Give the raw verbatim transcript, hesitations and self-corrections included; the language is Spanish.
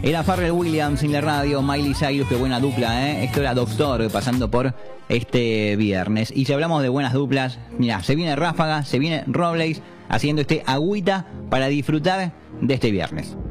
Era Pharrell Williams en la radio, Miley Cyrus, qué buena dupla, ¿eh? Esto era Doctor pasando por este viernes. Y si hablamos de buenas duplas, mira, se viene Ráfaga, se viene Robles haciendo este agüita para disfrutar de este viernes.